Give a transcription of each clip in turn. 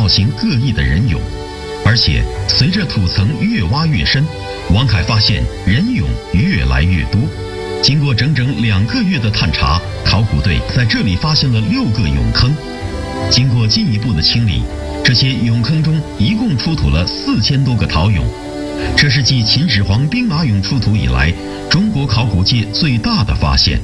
形各异的人俑，而且随着土层越挖越深，王凯发现人俑越来越多。经过整整2个月的探查，考古队在这里发现了6个俑坑。经过进一步的清理，这些俑坑中一共出土了4000多个陶俑，这是继秦始皇兵马俑出土以来，中国考古界最大的发现。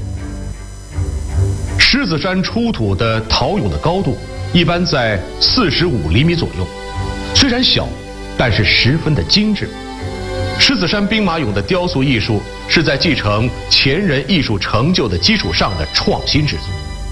狮子山出土的陶俑的高度一般在45厘米左右，虽然小，但是十分的精致。狮子山兵马俑的雕塑艺术是在继承前人艺术成就的基础上的创新之作。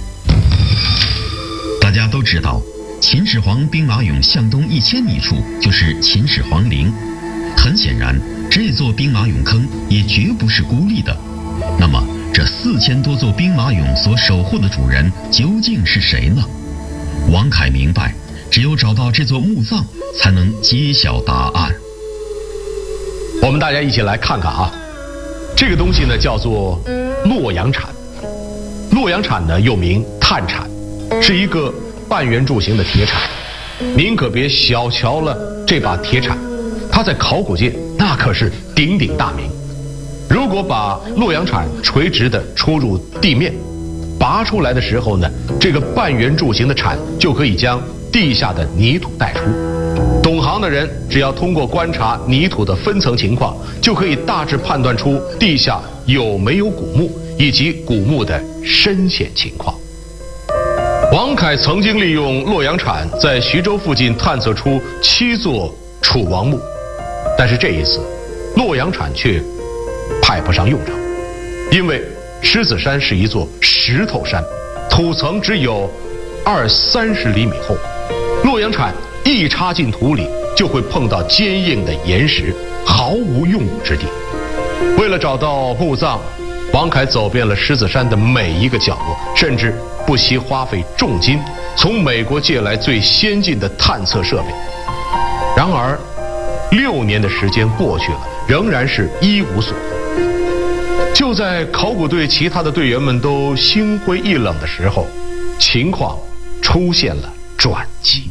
大家都知道，秦始皇兵马俑向东1000米处就是秦始皇陵。很显然，这座兵马俑坑也绝不是孤立的。那么，这4000多座兵马俑所守护的主人究竟是谁呢？王凯明白，只有找到这座墓葬，才能揭晓答案。 我们大家一起来看看啊，这个东西呢叫做洛阳铲。洛阳铲呢又名炭铲，是一个半圆柱形的铁铲。您可别小瞧了这把铁铲，它在考古界那可是鼎鼎大名。如果把洛阳铲垂直的戳入地面，拔出来的时候呢，这个半圆柱形的铲就可以将地下的泥土带出。懂行的人只要通过观察泥土的分层情况，就可以大致判断出地下有没有古墓，以及古墓的深浅情况。王凯曾经利用洛阳铲在徐州附近探测出7座楚王墓，但是这一次，洛阳铲却派不上用场，因为狮子山是一座石头山，土层只有20-30厘米厚，洛阳铲一插进土里就会碰到坚硬的岩石，毫无用武之地。为了找到墓葬，王凯走遍了狮子山的每一个角落，甚至不惜花费重金从美国借来最先进的探测设备。然而6年的时间过去了，仍然是一无所获。就在考古队其他的队员们都心灰意冷的时候，情况出现了转机。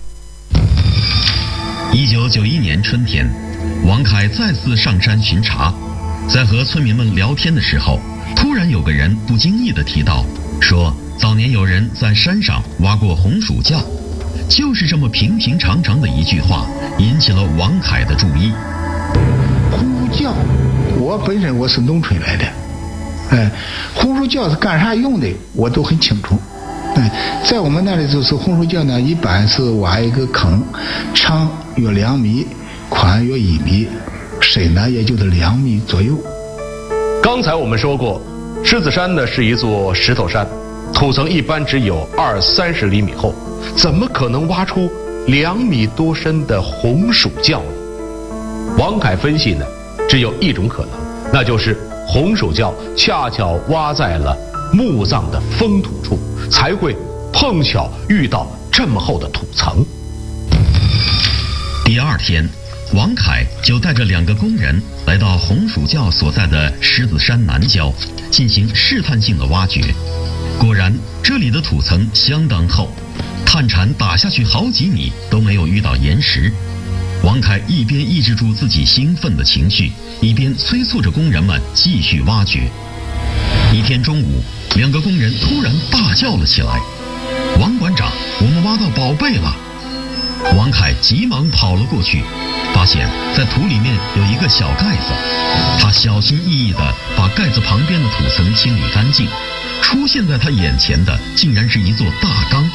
1991年春天，王凯再次上山巡查，在和村民们聊天的时候，突然有个人不经意地提到，说早年有人在山上挖过红薯窖。就是这么平平常常的一句话，引起了王凯的注意。 红薯窖，我本身我是农村来的，红薯窖是干啥用的，我都很清楚。在我们那里就是红薯窖呢，一般是挖一个坑，长约2米，宽约1米，深呢也就是2米左右。 刚才我们说过，狮子山呢是一座石头山，土层一般只有20-30厘米厚，怎么可能挖出2米多深的红薯窖呢？王凯分析呢，只有一种可能，那就是红薯窖恰巧挖在了墓葬的封土处，才会碰巧遇到这么厚的土层。 第2天，王凯就带着2个工人来到红薯窖所在的狮子山南郊，进行试探性的挖掘。果然，这里的土层相当厚，探铲打下去好几米都没有遇到岩石。王凯一边抑制住自己兴奋的情绪，一边催促着工人们继续挖掘。一天中午，2个工人突然大叫了起来：“王馆长，我们挖到宝贝了！”王凯急忙跑了过去，发现在土里面有一个小盖子。他小心翼翼地把盖子旁边的土层清理干净，出现在他眼前的竟然是一座大缸。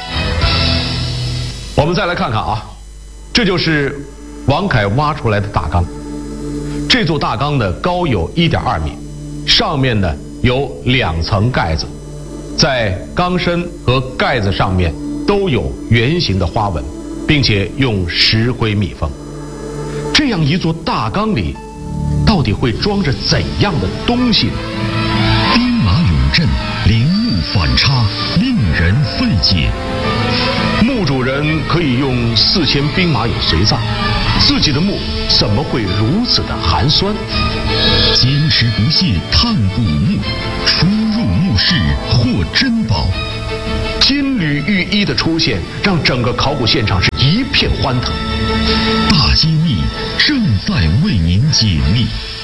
我们再来看看啊，这就是王凯挖出来的大缸。这座大缸呢高有1.2米，上面呢有2层盖子，在缸身和盖子上面都有圆形的花纹，并且用石灰密封。这样一座大缸里，到底会装着怎样的东西呢？ 兵马俑阵，陵墓反差，令人费解。 墓主人可以用4000兵马俑随葬，自己的墓怎么会如此的寒酸？ 坚持不懈探古墓，出入墓室获珍宝。 金缕玉衣的出现，让整个考古现场是一片欢腾。 大揭秘正在为您解密。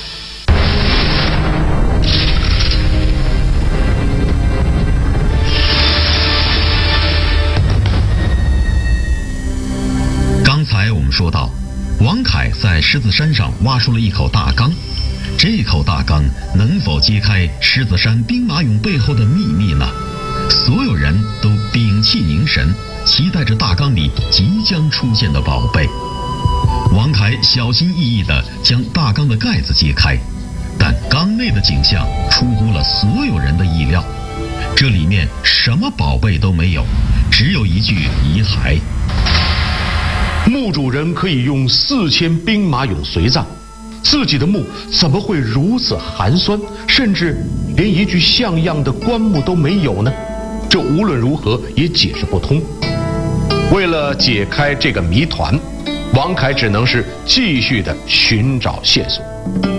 刚才我们说到，王凯在狮子山上挖出了一口大缸，这口大缸能否揭开狮子山兵马俑背后的秘密呢？所有人都屏气凝神，期待着大缸里即将出现的宝贝。王凯小心翼翼地将大缸的盖子揭开，但缸内的景象出乎了所有人的意料，这里面什么宝贝都没有，只有一具遗骸。 墓主人可以用4000兵马俑随葬，自己的墓怎么会如此寒酸，甚至连一具像样的棺木都没有呢？这无论如何也解释不通。为了解开这个谜团，王凯只能是继续的寻找线索。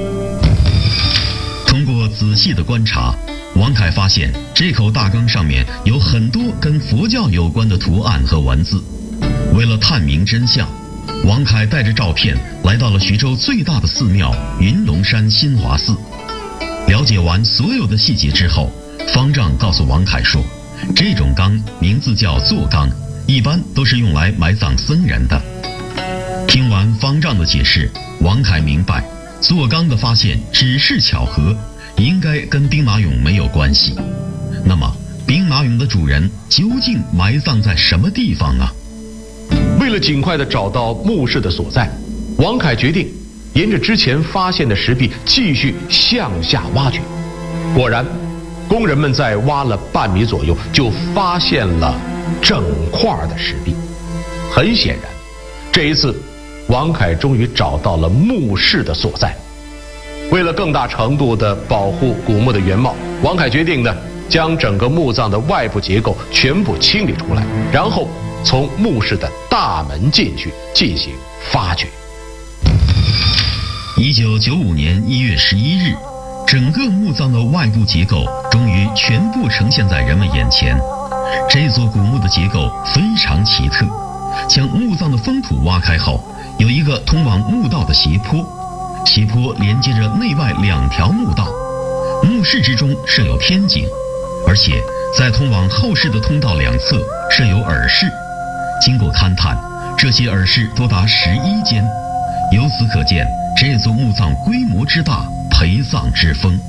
通过仔细的观察，王凯发现这口大缸上面有很多跟佛教有关的图案和文字。为了探明真相，王凯带着照片来到了徐州最大的寺庙云龙山新华寺。了解完所有的细节之后，方丈告诉王凯说，这种缸名字叫坐缸，一般都是用来埋葬僧人的。听完方丈的解释，王凯明白坐缸的发现只是巧合，应该跟兵马俑没有关系。那么兵马俑的主人究竟埋葬在什么地方啊？ 为了尽快地找到墓室的所在，王凯决定沿着之前发现的石壁继续向下挖掘。果然，工人们在挖了半米左右，就发现了整块的石壁。很显然，这一次王凯终于找到了墓室的所在。为了更大程度地保护古墓的原貌，王凯决定呢，将整个墓葬的外部结构全部清理出来，然后从墓室的大门进去进行发掘。 1995年1月11日，整个墓葬的外部结构终于全部呈现在人们眼前。这座古墓的结构非常奇特，将墓葬的封土挖开后，有一个通往墓道的斜坡，斜坡连接着内外2条墓道。墓室之中设有天井，而且在通往后室的通道2侧设有耳室。经过勘探，这些耳室多达11间，由此可见这座墓葬规模之大，陪葬之丰。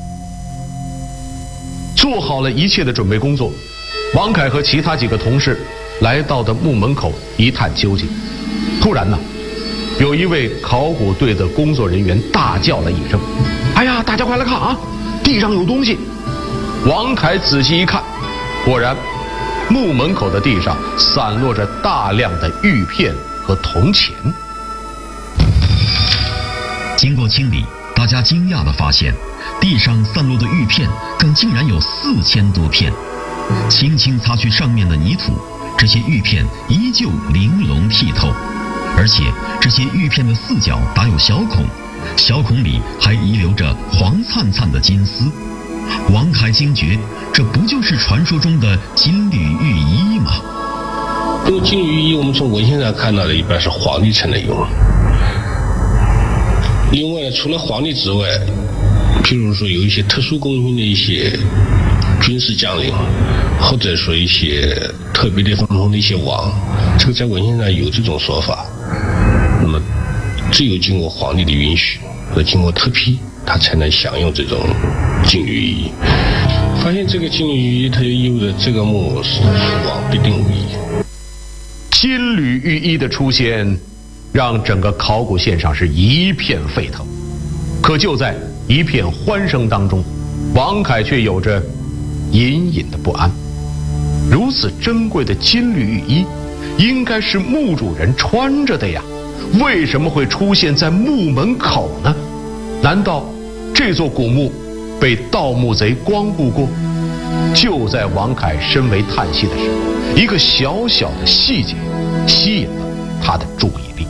做好了一切的准备工作，王凯和其他几个同事来到的墓门口一探究竟。突然呢，有一位考古队的工作人员大叫了一声：“哎呀，大家快来看啊，地上有东西！”王凯仔细一看，果然墓门口的地上散落着大量的玉片和铜钱。 经过清理，大家惊讶地发现，地上散落的玉片更竟然有4000多片。轻轻擦去上面的泥土，这些玉片依旧玲珑剔透，而且这些玉片的4角打有小孔，小孔里还遗留着黄灿灿的金丝。王凯惊觉，这不就是传说中的金缕玉衣吗？ 这个金缕玉衣，我们从文献上看到的一般是皇帝才能用。另外呢，除了皇帝之外，譬如说有一些特殊功勋的一些军事将领，或者说一些特别的分封的一些王，这个在文献上有这种说法。那么只有经过皇帝的允许和经过特批，他才能享用这种金缕玉衣。发现这个金缕玉衣，它就意味着这个墓是王必定无疑。 金缕玉衣的出现，让整个考古现场是一片沸腾。可就在一片欢声当中，王凯却有着隐隐的不安。如此珍贵的金缕玉衣，应该是墓主人穿着的呀，为什么会出现在墓门口呢？难道这座古墓被盗墓贼光顾过？就在王凯深为叹息的时候，一个小小的细节吸引了他的注意力。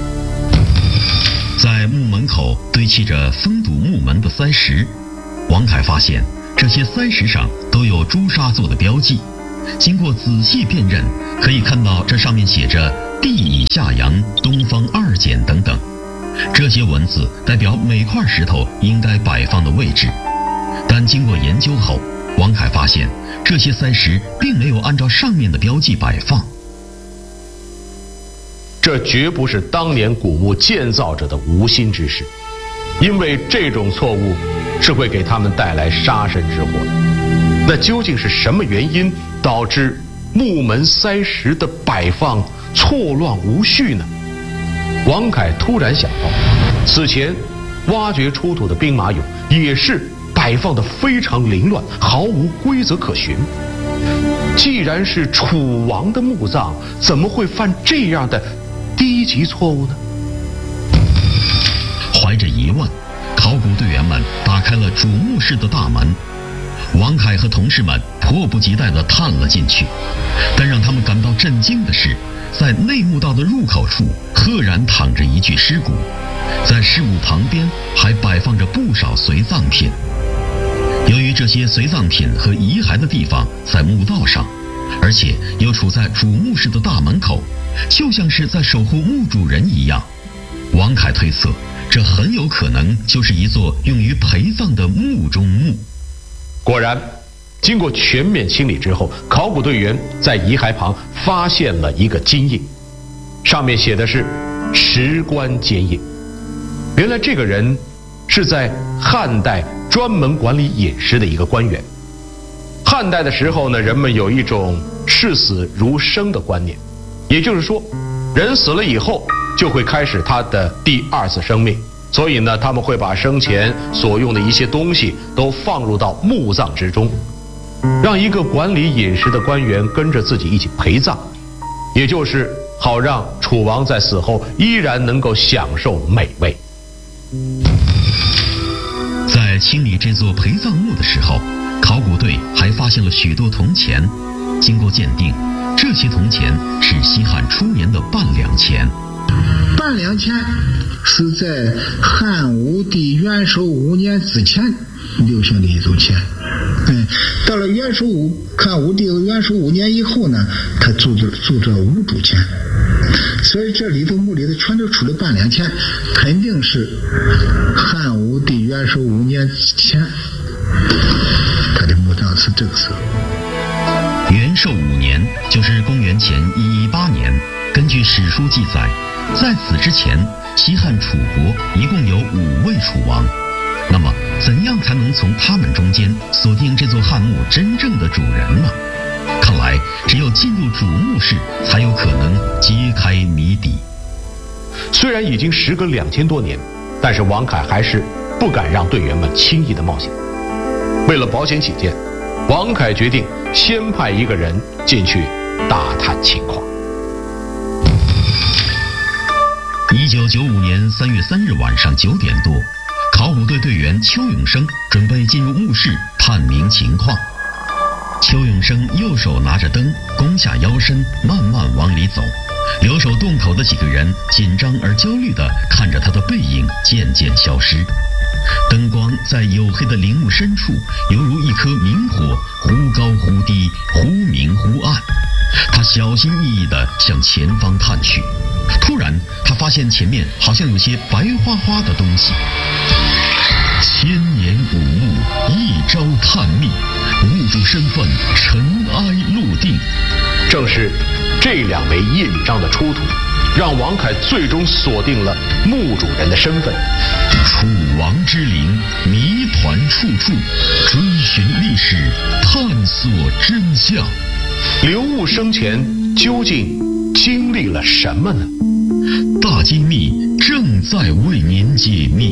在墓门口堆砌着封堵墓门的塞石，王凯发现这些塞石上都有朱砂做的标记， 经过仔细辨认，可以看到这上面写着地以下扬、东方2简等等，这些文字代表每块石头应该摆放的位置。但经过研究后，王凯发现这些塞石并没有按照上面的标记摆放。 这绝不是当年古墓建造者的无心之失，因为这种错误是会给他们带来杀身之祸的。那究竟是什么原因导致木门塞石的摆放错乱无序呢？王凯突然想到，此前挖掘出土的兵马俑也是摆放得非常凌乱，毫无规则可循。既然是楚王的墓葬，怎么会犯这样的低级错误呢？ 怀着疑问，考古队员们打开了主墓室的大门。王凯和同事们迫不及待地探了进去，但让他们感到震惊的是，在内墓道的入口处赫然躺着一具尸骨，在尸骨旁边还摆放着不少随葬品。由于这些随葬品和遗骸的地方在墓道上，而且又处在主墓室的大门口，就像是在守护墓主人一样，王凯推测，这很有可能就是一座用于陪葬的墓中墓。 果然，经过全面清理之后，考古队员在遗骸旁发现了一个金印，上面写的是“石棺坚印”。原来这个人是在汉代专门管理饮食的一个官员。汉代的时候呢，人们有一种视死如生的观念，也就是说，人死了以后就会开始他的第2次生命。所以呢，他们会把生前所用的一些东西都放入到墓葬之中，让一个管理饮食的官员跟着自己一起陪葬，也就是好让楚王在死后依然能够享受美味。 在清理这座陪葬墓的时候，考古队还发现了许多铜钱。经过鉴定，这些铜钱是西汉初年的半两钱。 半两钱是在汉武帝元狩5年之前流行的一种钱。到了汉武帝元狩5年以后呢，他铸这5铢钱。所以这里头墓里头全都出了半两钱，肯定是汉武帝元狩5年之前，他的墓葬是这个时候。 元狩5年就是公元前118年。根据史书记载，在此之前，西汉楚国一共有5位楚王。那么，怎样才能从他们中间锁定这座汉墓真正的主人呢？看来，只有进入主墓室，才有可能揭开谜底。 虽然已经时隔2000多年，但是王凯还是不敢让队员们轻易的冒险。为了保险起见，王凯决定先派一个人进去打探情况。 1995年3月3日晚上9点多，考古队队员邱永生准备进入墓室探明情况。邱永生右手拿着灯，弓下腰身，慢慢往里走。留守洞口的几个人紧张而焦虑地看着他的背影渐渐消失。灯光在黝黑的陵墓深处，犹如一颗明火，忽高忽低，忽明忽暗。他小心翼翼地向前方探去。突然，他发现前面好像有些白花花的东西。千年古墓，一朝探秘，墓主身份尘埃落定。 正是这2枚印章的出土，让王凯最终锁定了墓主人的身份。 楚王之陵，谜团处处，追寻历史，探索真相。 刘戊生前究竟经历了什么呢？ 大揭秘正在为您解密。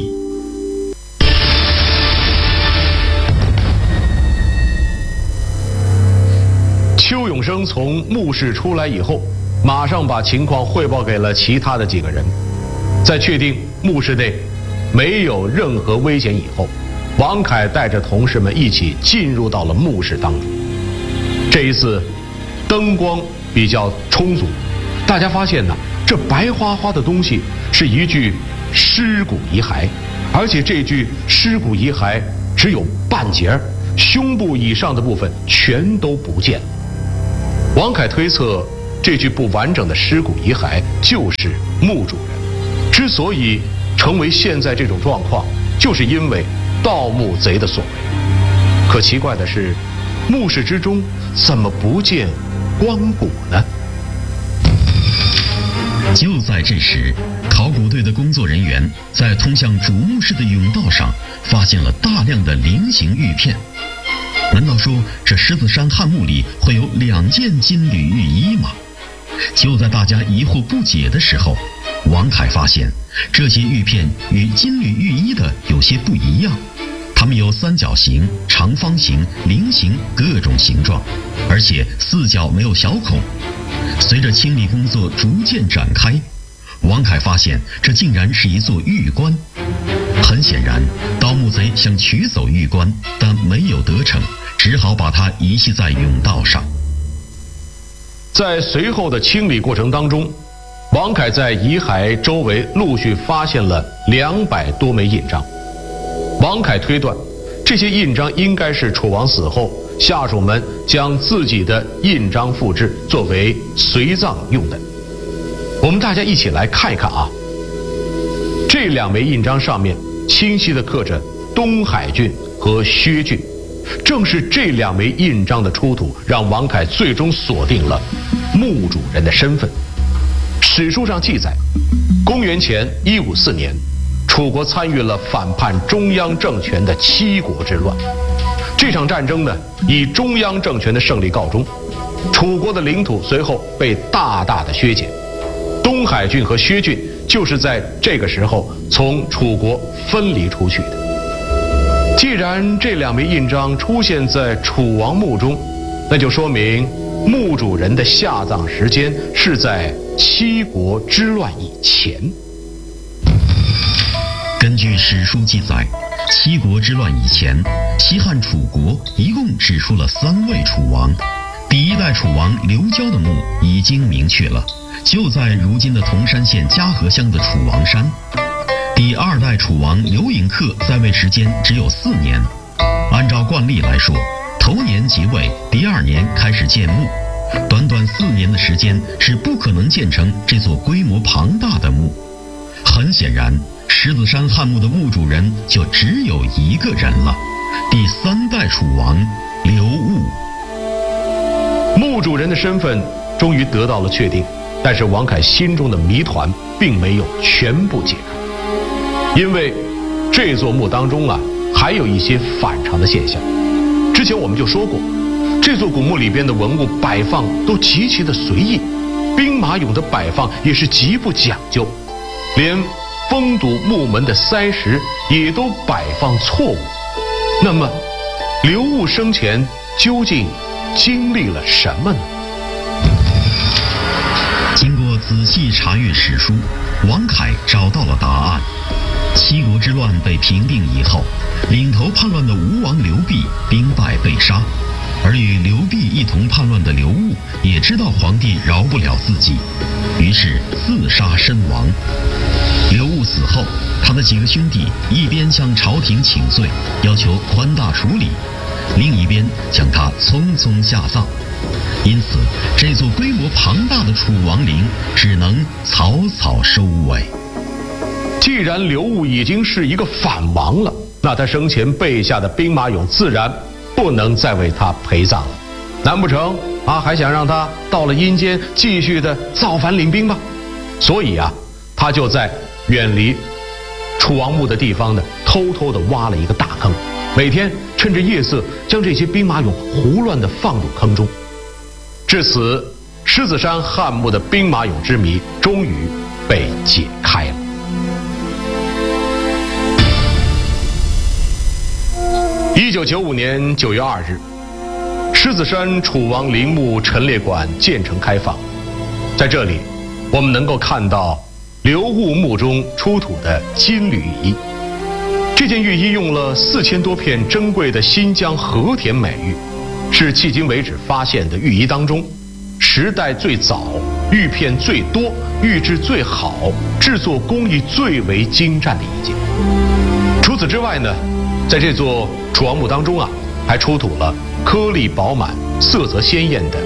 邱永生从墓室出来以后，马上把情况汇报给了其他的几个人。在确定墓室内没有任何危险以后，王凯带着同事们一起进入到了墓室当中。这一次灯光比较充足，大家发现呢，这白花花的东西是一具尸骨遗骸，而且这具尸骨遗骸只有半截，胸部以上的部分全都不见了。 王凯推测，这具不完整的尸骨遗骸就是墓主人。之所以成为现在这种状况，就是因为盗墓贼的所为。可奇怪的是，墓室之中怎么不见棺椁呢？ 就在这时，考古队的工作人员在通向主墓室的甬道上发现了大量的菱形玉片。难道说这狮子山汉墓里会有2件金缕玉衣吗？就在大家疑惑不解的时候，王凯发现这些玉片与金缕玉衣的有些不一样，它们有三角形、长方形、菱形各种形状，而且4角没有小孔。随着清理工作逐渐展开，王凯发现这竟然是一座玉棺。很显然，盗墓贼想取走玉棺，但没有得逞，只好把它遗弃在甬道上。 在随后的清理过程当中，王凯在遗骸周围陆续发现了200多枚印章。王凯推断，这些印章应该是楚王死后，下属们将自己的印章复制作为随葬用的。我们大家一起来看一看啊，这2枚印章上面清晰地刻着东海郡和薛郡，正是这2枚印章的出土，让王凯最终锁定了墓主人的身份。史书上记载，公元前154年，楚国参与了反叛中央政权的七国之乱。这场战争呢，以中央政权的胜利告终，楚国的领土随后被大大的削减。东海郡和薛郡就是在这个时候从楚国分离出去的。既然这2枚印章出现在楚王墓中，那就说明墓主人的下葬时间是在七国之乱以前。 根据史书记载，七国之乱以前，西汉楚国一共只出了3位楚王。第1代楚王刘交的墓已经明确了，就在如今的铜山县嘉禾乡的楚王山。第2代楚王刘尹克在位时间只有4年，按照惯例来说，头年即位，第2年开始建墓，短短4年的时间是不可能建成这座规模庞大的墓。很显然，狮子山汉墓的墓主人就只有一个人了，第3代楚王刘戊。 墓主人的身份终于得到了确定，但是王凯心中的谜团并没有全部解开，因为这座墓当中啊，还有一些反常的现象。之前我们就说过，这座古墓里边的文物摆放都极其的随意，兵马俑的摆放也是极不讲究，连封堵墓门的塞石也都摆放错误。那么刘戊生前究竟经历了什么呢？ 经过仔细查阅史书，王凯找到了答案。七国之乱被平定以后，领头叛乱的吴王刘濞兵败被杀，而与刘濞一同叛乱的刘戊也知道皇帝饶不了自己，于是自杀身亡。刘戊死后，他的几个兄弟一边向朝廷请罪，要求宽大处理，另一边将他匆匆下葬。因此，这座规模庞大的楚王陵只能草草收尾。 既然刘戊已经是一个反王了，那他生前备下的兵马俑自然不能再为他陪葬了。难不成还想让他到了阴间继续的造反领兵吗？所以他就在远离楚王墓的地方呢，偷偷的挖了一个大坑，每天趁着夜色将这些兵马俑胡乱的放入坑中。至此，狮子山汉墓的兵马俑之谜终于被解开了。1995年9月2日，狮子山楚王陵墓陈列馆建成开放。在这里，我们能够看到刘戊墓中出土的金缕玉衣。这件玉衣用了4000多片珍贵的新疆和田美玉，是迄今为止发现的玉衣当中时代最早、玉片最多、玉质最好、制作工艺最为精湛的一件。除此之外呢，在这座楚王墓当中还出土了颗粒饱满、色泽鲜艳的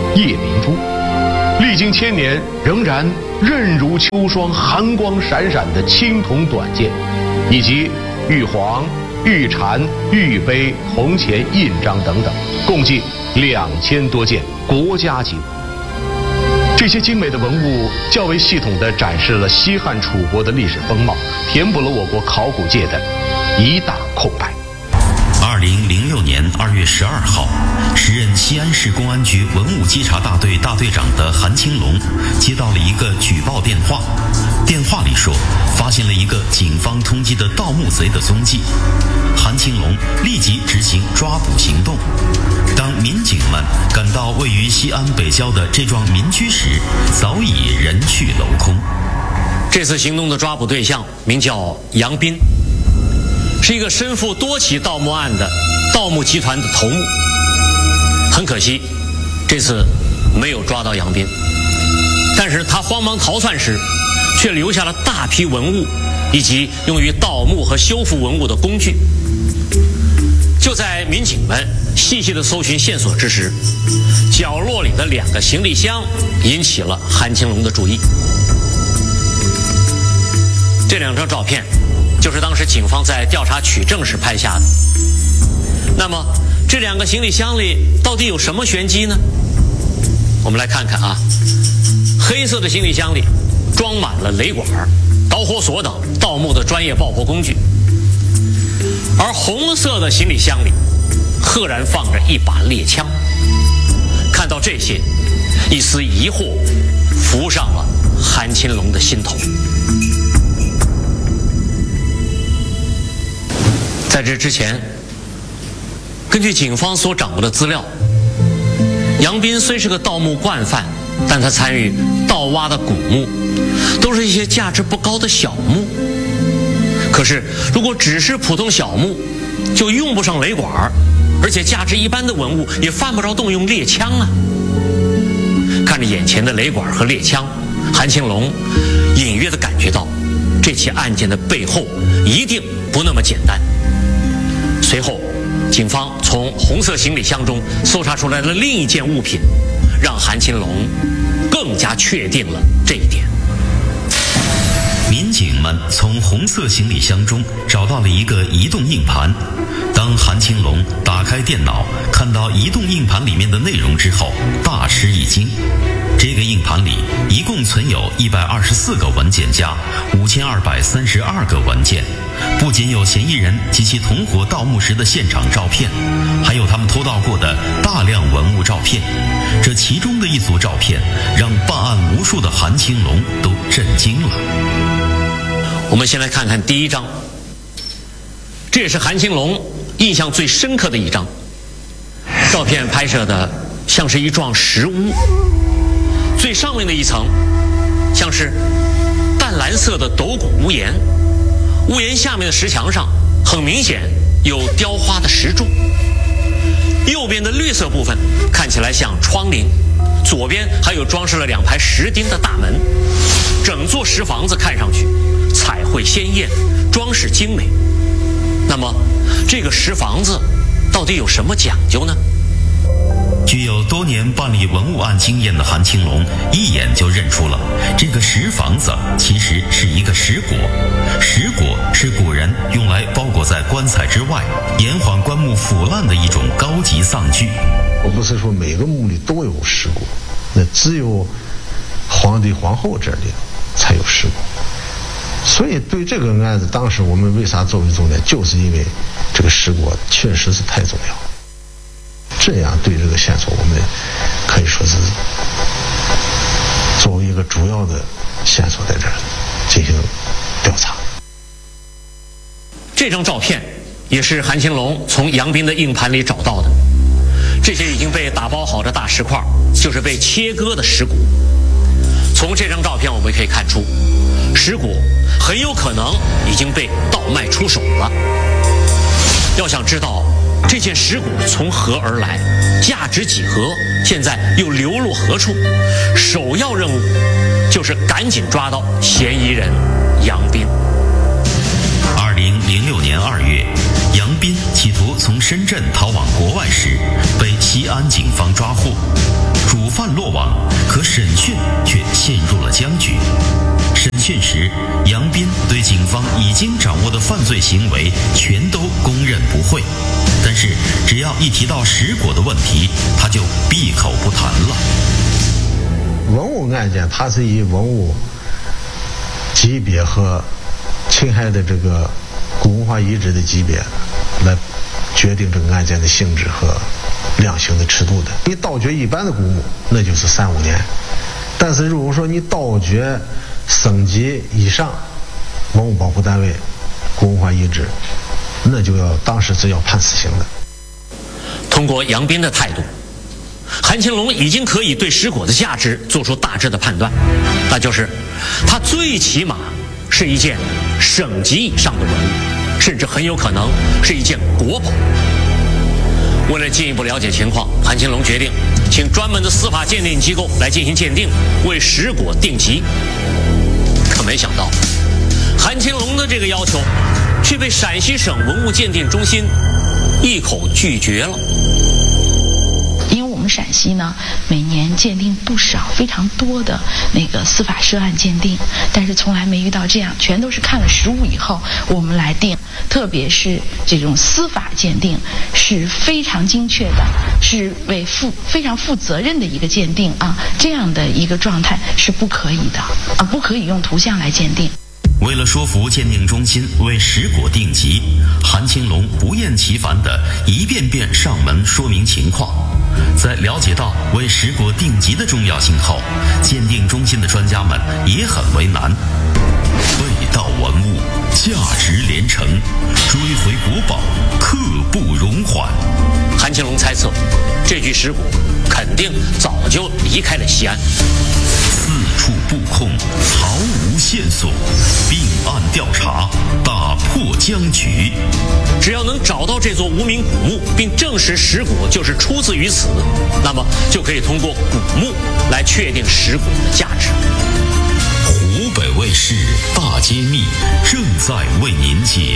夜明珠，历经千年仍然韧如秋霜、寒光闪闪的青铜短剑，以及玉皇、玉蝉、玉碑、铜钱、印章等等，共计2000多件国家级。这些精美的文物较为系统地展示了西汉楚国的历史风貌，填补了我国考古界的一大空白。 2006年2月12号，时任西安市公安局文物稽查大队大队长的韩青龙接到了一个举报电话，电话里说发现了一个警方通缉的盗墓贼的踪迹。韩青龙立即执行抓捕行动。当民警们赶到位于西安北郊的这幢民居时，早已人去楼空。 这次行动的抓捕对象名叫杨斌，是一个身负多起盗墓案的盗墓集团的头目。很可惜，这次没有抓到杨斌，但是他慌忙逃窜时，却留下了大批文物以及用于盗墓和修复文物的工具。就在民警们细细地搜寻线索之时，角落里的2个行李箱引起了韩青龙的注意。这2张照片就是当时警方在调查取证时拍下的。那么这2个行李箱里到底有什么玄机呢？我们来看看啊，黑色的行李箱里装满了雷管、导火索等盗墓的专业爆破工具，而红色的行李箱里赫然放着一把猎枪。看到这些，一丝疑惑浮上了韩青龙的心头。在这之前，根据警方所掌握的资料，杨斌虽是个盗墓惯犯，但他参与盗挖的古墓都是一些价值不高的小墓。可是如果只是普通小墓，就用不上雷管，而且价值一般的文物也犯不着动用猎枪啊。看着眼前的雷管和猎枪，韩青龙隐约地感觉到这起案件的背后一定不那么简单。随后警方从红色行李箱中搜查出来的另一件物品，让韩青龙更加确定了这一点。 民警们从红色行李箱中找到了一个移动硬盘。当韩青龙打开电脑看到移动硬盘里面的内容之后，大吃一惊。这个硬盘里一共存有124个文件夹，5232个文件，不仅有嫌疑人及其同伙盗墓时的现场照片，还有他们偷盗过的大量文物照片。这其中的一组照片让办案无数的韩青龙都震惊了。 我们先来看看第一张，这也是韩青龙印象最深刻的一张。照片拍摄的像是一幢石屋，最上面的一层像是淡蓝色的斗拱屋檐，屋檐下面的石墙上很明显有雕花的石柱，右边的绿色部分看起来像窗棂，左边还有装饰了2排石钉的大门。整座石房子看上去彩绘鲜艳，装饰精美。那么这个石房子到底有什么讲究呢？ 具有多年办理文物案经验的韩青龙一眼就认出了，这个石房子其实是一个石椁。石椁是古人用来包裹在棺材之外，延缓棺木腐烂的一种高级丧具。 我不是说每个墓里都有石椁，那只有皇帝皇后这里才有石椁。所以对这个案子，当时我们为啥作为重点，就是因为这个石椁确实是太重要了。这样对这个线索，我们可以说是作为一个主要的线索在这儿进行调查。 这张照片也是韩青龙从杨斌的硬盘里找到的，这些已经被打包好的大石块就是被切割的石椁。从这张照片我们可以看出，石椁很有可能已经被盗卖出手了。要想知道这件石椁从何而来，价值几何，现在又流落何处，首要任务就是赶紧抓到嫌疑人杨斌。 2006年2月， 杨斌企图从深圳逃往国外时，被西安警方抓获，主犯落网，可审讯却陷入了僵局。审讯时，杨斌对警方已经掌握的犯罪行为全都供认不讳，但是只要一提到石果的问题，他就闭口不谈了。 文物案件，它是以文物级别和侵害的这个古文化遗址的级别来决定这个案件的性质和量刑的尺度的。你盗掘一般的古墓，那就是3-5年，但是如果说你盗掘省级以上文物保护单位古文化遗址，那就要当时是要判死刑的。 通过杨斌的态度，韩青龙已经可以对石果的价值做出大致的判断，那就是它最起码是一件省级以上的文物，甚至很有可能是一件国宝。为了进一步了解情况，韩青龙决定请专门的司法鉴定机构来进行鉴定，为石果定级。可没想到，韩青龙的这个要求却被陕西省文物鉴定中心一口拒绝了。 因为我们陕西呢，每年鉴定不少、非常多的那个司法涉案鉴定，但是从来没遇到这样，全都是看了实物以后我们来定。特别是这种司法鉴定是非常精确的，是为非常负责任的一个鉴定啊，这样的一个状态是不可以的啊，不可以用图像来鉴定。 为了说服鉴定中心为石果定级，韩青龙不厌其烦地一遍遍上门说明情况。在了解到为石果定级的重要性后，鉴定中心的专家们也很为难。被盗文物价值连城，追回国宝刻不容缓。 韩青龙猜测，这具石果肯定早就离开了西安。 四处布控，毫无线索，并案调查，打破僵局。 只要能找到这座无名古墓，并证实石果就是出自于此，那么就可以通过古墓来确定石果的价值。 湖北卫视大揭秘正在为您解。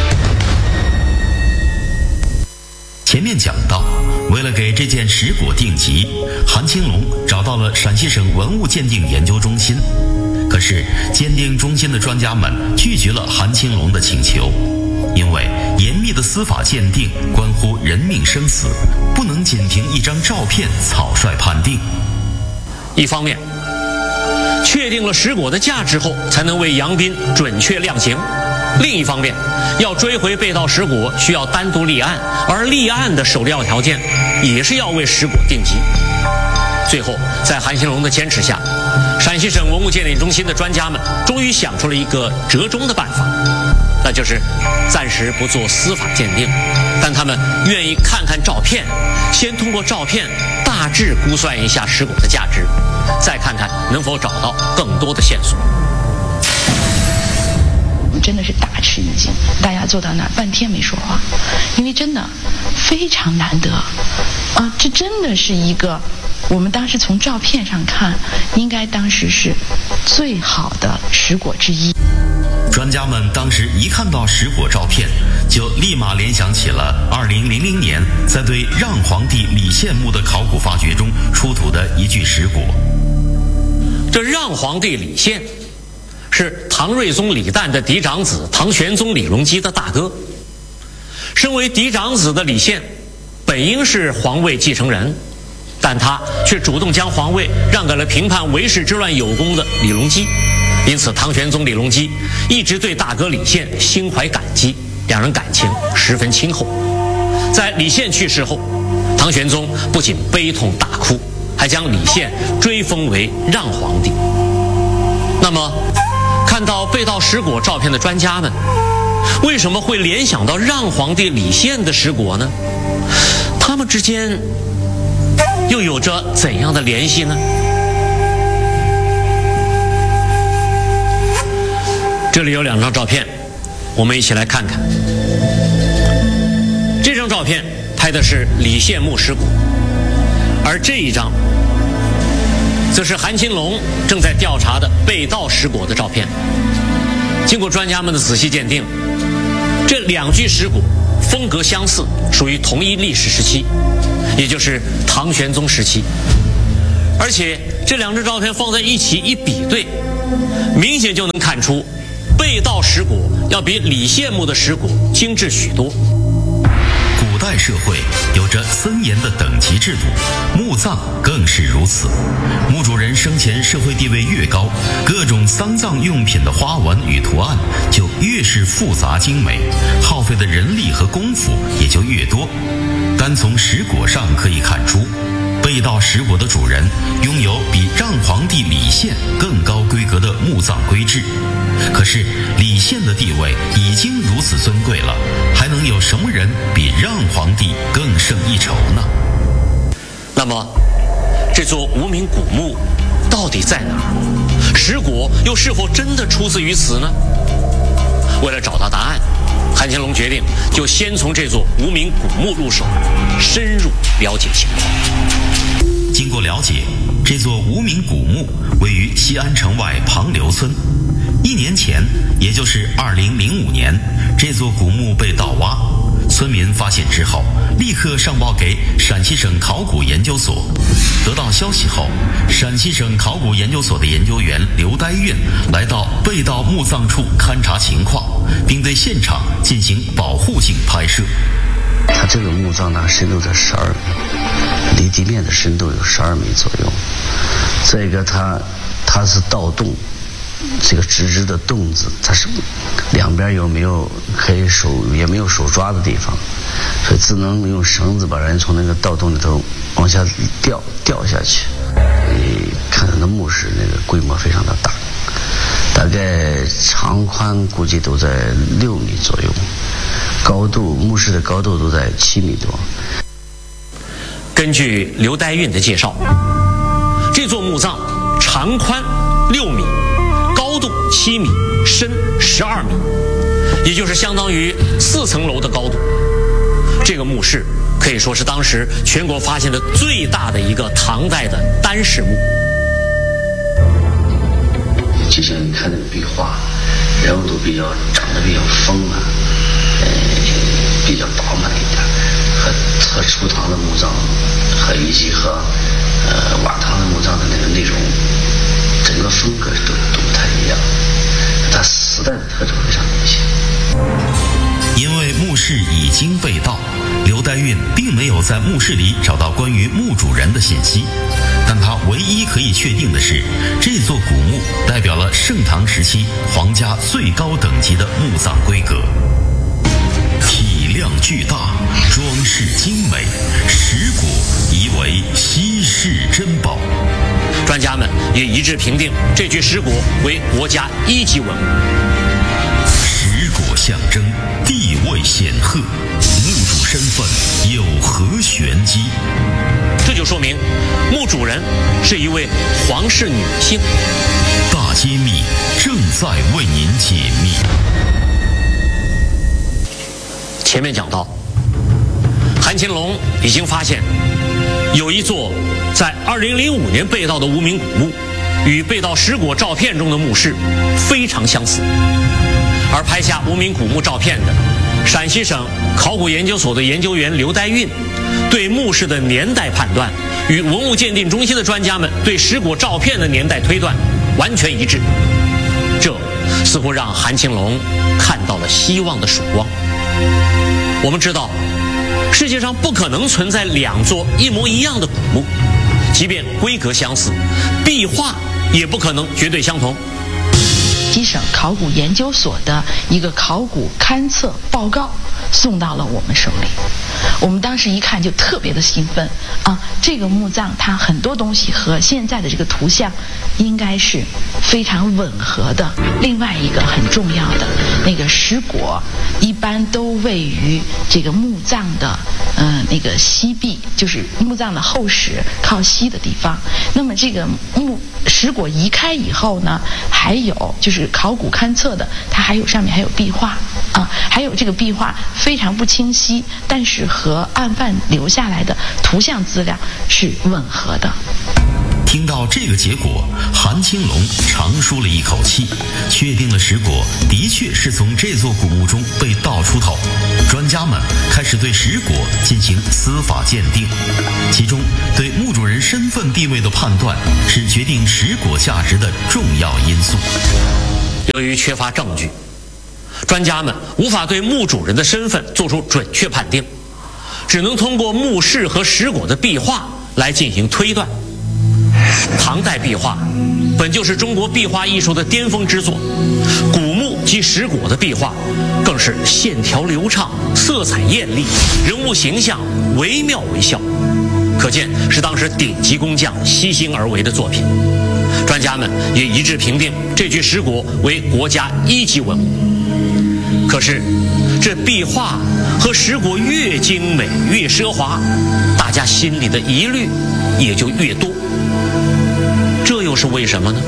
前面讲到，为了给这件石果定级，韩青龙找到了陕西省文物鉴定研究中心。可是鉴定中心的专家们拒绝了韩青龙的请求，因为严密的司法鉴定关乎人命生死，不能仅凭一张照片草率判定。 一方面，确定了石果的价值后，才能为杨斌准确量刑；另一方面，要追回被盗石果，需要单独立案，而立案的首要条件也是要为石果定级。最后，在韩青龙的坚持下，陕西省文物鉴定中心的专家们终于想出了一个折中的办法，那就是暂时不做司法鉴定，但他们愿意看看照片，先通过照片大致估算一下石果的价值，再看看能否找到更多的线索。 真的是大吃一惊，大家坐到那儿半天没说话，因为真的非常难得啊！这真的是一个我们当时从照片上看，应该当时是最好的石果之一。 专家们当时一看到石果照片，就立马联想起了2000年在对让皇帝李献墓的考古发掘中出土的一具石果。 这让皇帝李献是唐睿宗李旦的嫡长子唐玄宗李隆基的大哥。身为嫡长子的李献本应是皇位继承人，但他却主动将皇位让给了平叛维氏之乱有功的李隆基，因此唐玄宗李隆基一直对大哥李献心怀感激，两人感情十分亲厚。在李献去世后，唐玄宗不仅悲痛大哭，还将李献追封为让皇帝。那么看到被盗石果照片的专家们为什么会联想到让皇帝李献的石果呢？他们之间又有着怎样的联系呢？这里有2张照片，我们一起来看看。这张照片拍的是李献墓石果，而这一张则是韩青龙正在调查的被盗石果的照片。经过专家们的仔细鉴定，这2具石果风格相似，属于同一历史时期，也就是唐玄宗时期。而且这两张照片放在一起一比对，明显就能看出被盗石椁要比李宪墓的石椁精致许多。 古代社会有着森严的等级制度，墓葬更是如此。墓主人生前社会地位越高，各种丧葬用品的花纹与图案就越是复杂精美，耗费的人力和功夫也就越多。单从石椁上可以看出，被盗石椁的主人拥有比让皇帝李宪更高规格的墓葬规制。可是李宪的地位已经如此尊贵了，还能有什么人比让皇帝更胜一筹呢？ 那么这座无名古墓到底在哪儿？石椁又是否真的出自于此呢？为了找到答案，韩乾隆决定就先从这座无名古墓入手，深入了解情况。 经过了解，这座无名古墓位于西安城外庞刘村。1年前，也就是2005年，这座古墓被盗挖。村民发现之后，立刻上报给陕西省考古研究所。得到消息后，陕西省考古研究所的研究员刘岱运来到被盗墓葬处勘察情况，并对现场进行保护性拍摄。 它这个墓葬呢，深度在12米，离地面的深度有12米左右。再一个，它是盗洞。这个直直的洞子，它是两边有没有可以也没有手抓的地方，所以只能用绳子把人从那个盗洞里头往下掉下去。你看它的墓室那个规模非常的大，大概长宽估计都在6米左右，高度墓室的高度都在7米多。 根据刘岱运的介绍，这座墓葬长宽6米。高度7米，深12米，也就是相当于4层楼的高度。这个墓室可以说是当时全国发现的最大的一个唐代的单室墓。 就像你看那个壁画，人物都长得比较丰满，比较饱满一点，和初唐的墓葬以及和瓦唐的墓葬的那个内容，整个风格都不太一样，它时代的特征非常明显。 因为墓室已经被盗，刘岱运并没有在墓室里找到关于墓主人的信息，但他唯一可以确定的是，这座古墓代表了盛唐时期皇家最高等级的墓葬规格。体量巨大，装饰精美，石椁疑为稀世珍宝。 专家们也一致评定这具石椁为国家1级文物。 石椁象征地位显赫，墓主身份有何玄机？ 这就说明墓主人是一位皇室女性。 大揭秘正在为您解密。 前面讲到，韩乾隆已经发现有一座在2005年被盗的无名古墓，与被盗石椁照片中的墓室非常相似。而拍下无名古墓照片的陕西省考古研究所的研究员刘岱运，对墓室的年代判断与文物鉴定中心的专家们对石椁照片的年代推断完全一致。这似乎让韩乾隆看到了希望的曙光。我们知道，世界上不可能存在2座一模一样的古墓，即便规格相似，壁画也不可能绝对相同。 陕西省考古研究所的一个考古勘测报告送到了我们手里，我们当时一看就特别的兴奋啊！这个墓葬它很多东西和现在的这个图像应该是非常吻合的。另外一个很重要的，那个石椁一般都位于这个墓葬的那个西壁，就是墓葬的后室靠西的地方。那么这个石椁移开以后呢，还有就是考古勘测的，它上面还有壁画啊，还有这个壁画非常不清晰，但是和案犯留下来的图像资料是吻合的。 听到这个结果，韩青龙长舒了一口气，确定了石椁的确是从这座古墓中被盗出头。专家们开始对石椁进行司法鉴定，其中对墓主人身份地位的判断是决定石椁价值的重要因素。 由于缺乏证据，专家们无法对墓主人的身份做出准确判定，只能通过墓室和石椁的壁画来进行推断。唐代壁画本就是中国壁画艺术的巅峰之作，古墓及石椁的壁画更是线条流畅、色彩艳丽，人物形象惟妙惟肖，可见是当时顶级工匠悉心而为的作品。专家们也一致评定这具石椁为国家1级文物。可是这壁画和石椁越精美越奢华，大家心里的疑虑也就越多。这又是为什么呢？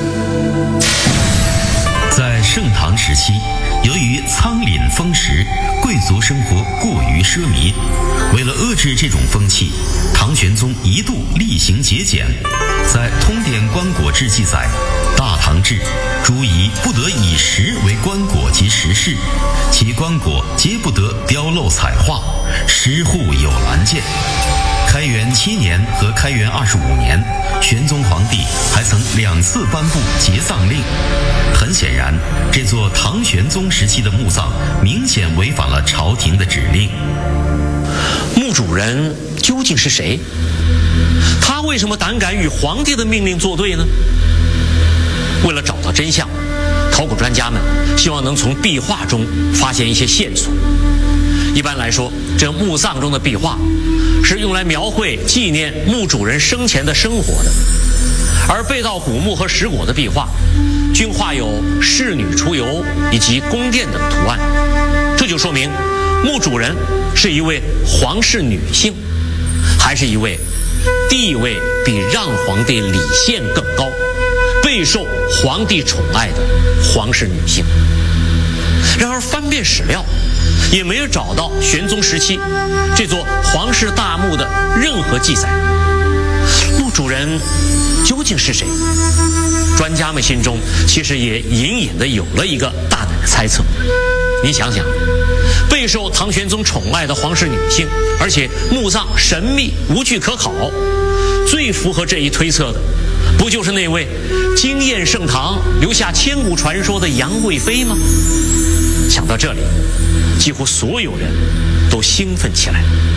在盛唐时期，由于仓廪丰实，贵族生活过于奢靡，为了遏制这种风气，唐玄宗一度厉行节俭。在《通典棺椁志》记载，大唐制，诸夷不得以石为棺椁及石室，其棺椁皆不得雕镂彩画，石户有栏建。开元7年和开元25年，玄宗皇帝还曾2次颁布节葬令。很显然，这座唐玄宗时期的墓葬明显违反了朝廷的指令。 墓主人究竟是谁？他为什么胆敢与皇帝的命令作对呢？为了找到真相，考古专家们希望能从壁画中发现一些线索。一般来说，这墓葬中的壁画是用来描绘纪念墓主人生前的生活的，而被盗古墓和石椁的壁画均画有仕女出游以及宫殿等图案，这就说明墓主人是一位皇室女性，还是一位地位比让皇帝李宪更高、备受皇帝宠爱的皇室女性。然而翻遍史料，也没有找到玄宗时期这座皇室大墓的任何记载。墓主人究竟是谁？专家们心中其实也隐隐的有了一个大胆的猜测。你想想，备受唐玄宗宠爱的皇室女性，而且墓葬神秘无据可考，最符合这一推测的，不就是那位惊艳盛唐、留下千古传说的杨贵妃吗？想到这里，几乎所有人都兴奋起来。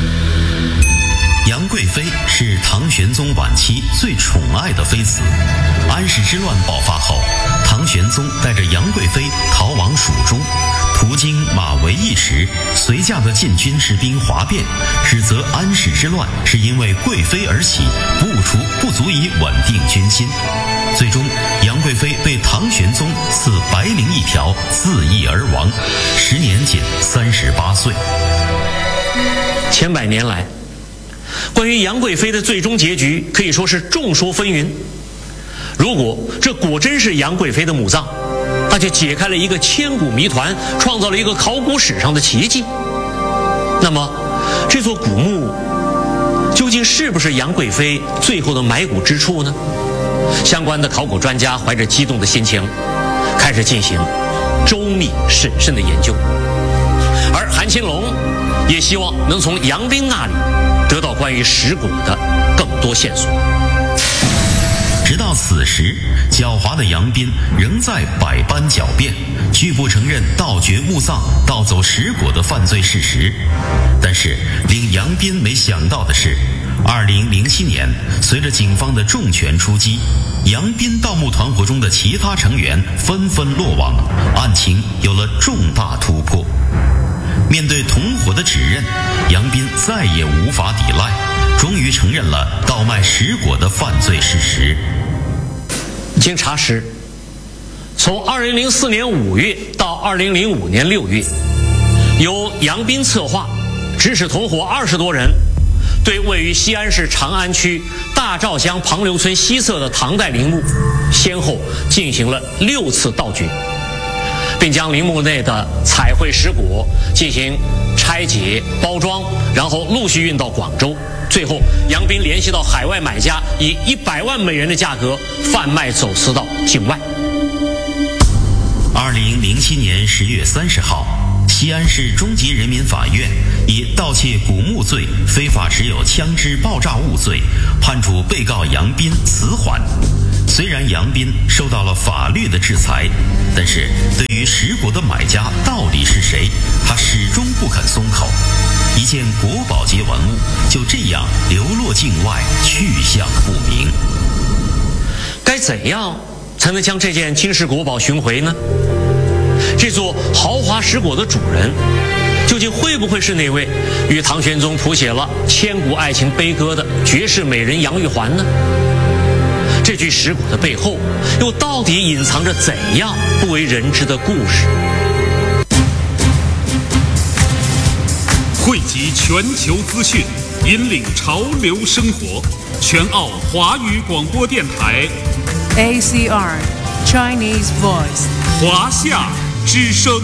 杨贵妃是唐玄宗晚期最宠爱的妃子。安史之乱爆发后，唐玄宗带着杨贵妃逃往蜀中，途经马嵬驿时，随驾的禁军士兵哗变，指责安史之乱是因为贵妃而起，不足以稳定军心。最终，杨贵妃被唐玄宗赐白绫一条，自缢而亡，时年仅38岁。 千百年来，关于杨贵妃的最终结局可以说是众说纷纭。如果这果真是杨贵妃的墓葬，那就解开了一个千古谜团，创造了一个考古史上的奇迹。那么，这座古墓究竟是不是杨贵妃最后的埋骨之处呢？相关的考古专家怀着激动的心情，开始进行周密审慎的研究。而韩青龙也希望能从杨斌那里得到关于石椁的更多线索。 直到此时，狡猾的杨斌仍在百般狡辩，拒不承认盗掘墓葬、盗走石椁的犯罪事实。但是令杨斌没想到的是，2007年，随着警方的重拳出击，杨斌盗墓团伙中的其他成员纷纷落网，案情有了重大突破。面对同伙的指认，杨斌再也无法抵赖，终于承认了盗卖石椁的犯罪事实。 经查实，从2004年5月到2005年6月，由杨斌策划，指使同伙20多人，对位于西安市长安区大赵乡庞刘村西侧的唐代陵墓，先后进行了6次盗掘。 并将陵墓内的彩绘石椁进行拆解包装，然后陆续运到广州。最后，杨斌联系到海外买家，以100万美元的价格贩卖走私到境外。 2007年10月30号，西安市中级人民法院以盗窃古墓罪、非法持有枪支爆炸物罪，判处被告杨斌辞缓。虽然杨斌受到了法律的制裁，但是对于石椁的买家到底是谁，他始终不肯松口。一件国宝级文物就这样流落境外，去向不明。 该怎样才能将这件金世国宝寻回呢？这座豪华石椁的主人，究竟会不会是那位与唐玄宗谱写了千古爱情悲歌的绝世美人杨玉环呢？这具石椁的背后，又到底隐藏着怎样不为人知的故事？ 汇集全球资讯，引领潮流生活。全澳华语广播电台 ACR Chinese Voice 华夏之声。